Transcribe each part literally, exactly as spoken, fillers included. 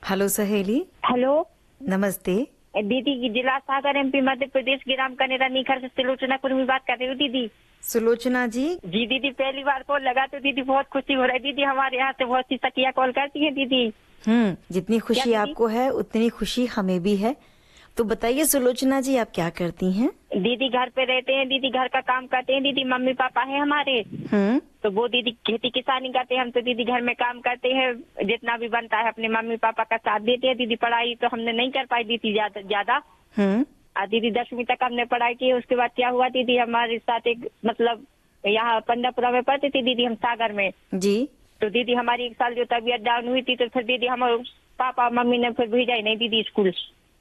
Hello सहेली। Hello नमस्ते। दीदी, जिला सागर एमपी मध्य प्रदेश ग्राम कनेरा निखर से सुलोचना कुर्मी बात कर रही हूँ दीदी। सुलोचना जी। जी दीदी, पहली बार कॉल लगा तो दीदी बहुत खुशी हो रही है दीदी। हमारे यहाँ से बहुत सी सखियाँ कॉल करती हैं दीदी। हम्म जितनी खुशी दीदी? आपको है उतनी खुशी हमें भी है। तो बताइए सुलोचना जी, आप क्या करती हैं? दीदी घर पे रहते हैं दीदी, घर का काम करते हैं दीदी। मम्मी पापा है हमारे, हम्म तो वो दीदी खेती किसानी करते हैं। हम तो दीदी घर में काम करते हैं, जितना भी बनता है अपने मम्मी पापा का साथ देते हैं दीदी। पढ़ाई तो हमने नहीं कर पाई दीदी ज्यादा ज्यादा हम्म आ, दीदी दसवीं तक हमने पढ़ाई की। उसके बाद क्या हुआ दीदी, हमारे साथ एक मतलब यहाँ पंडापुरा में पढ़ती थी दीदी हम, सागर में। जी। तो दीदी हमारी एक साल जो तबीयत डाउन हुई थी, तो फिर दीदी हमारे पापा मम्मी ने फिर भेजा ही नहीं दीदी स्कूल।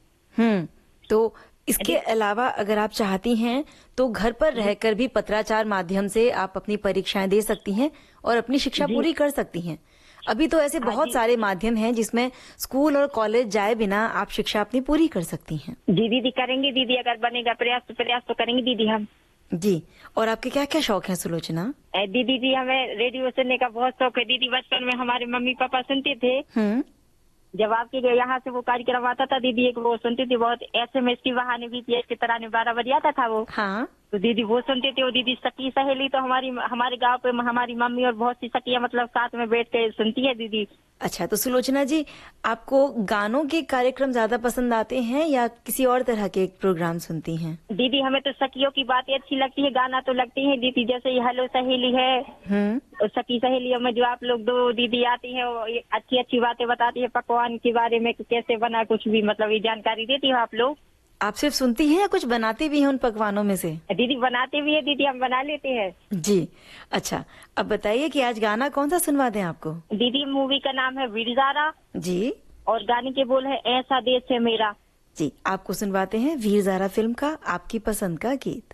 हम्म तो इसके अलावा अगर आप चाहती हैं तो घर पर रहकर भी पत्राचार माध्यम से आप अपनी परीक्षाएं दे सकती हैं और अपनी शिक्षा पूरी कर सकती हैं। अभी तो ऐसे बहुत सारे माध्यम हैं जिसमें स्कूल और कॉलेज जाए बिना आप शिक्षा अपनी पूरी कर सकती हैं। जी दीदी करेंगे दीदी, अगर बनेगा प्रयास तो प्रयास तो करेंगे दीदी हम। जी। और आपके क्या क्या शौक हैं सुलोचना? ए, दीदी जी हमें रेडियो सुनने का बहुत शौक है दीदी। बचपन में हमारे मम्मी पापा सुनते थे। हम्म जब आपके यहाँ से वो कार्यक्रम आता था दीदी, एक वो सुनती थी बहुत, एसएमएस की बहाने बीपीएस की तरह ने बारह बजे आता था वो। हाँ। तो दीदी वो सुनते थे। वो दीदी सखी सहेली तो हमारी हमारे गांव पे हमारी मम्मी और बहुत सी सखियां मतलब साथ में बैठ के सुनती है दीदी। अच्छा, तो सुलोचना जी, आपको गानों के कार्यक्रम ज्यादा पसंद आते हैं या किसी और तरह के प्रोग्राम सुनती हैं? दीदी हमें तो सखियों की बातें अच्छी लगती है, गाना तो लगती है दीदी। जैसे ये हेलो सहेली है, हम्म और सखी सहेलियों में जो आप लोग दो दीदी आती है, वो ये अच्छी अच्छी बातें बताती है पकवान के बारे में कि कैसे बना, कुछ भी मतलब ये जानकारी देती हो आप लोग। आप सिर्फ सुनती हैं या कुछ बनाती भी हैं उन पकवानों में से? दीदी बनाते भी है दीदी, हम बना लेते हैं जी। अच्छा, अब बताइए कि आज गाना कौन सा सुनवा दें आपको? दीदी। मूवी का नाम है वीरजारा जी। और गाने के बोल है ऐसा देश है मेरा। जी, आपको सुनवाते हैं वीर ज़ारा फिल्म का आपकी पसंद का गीत।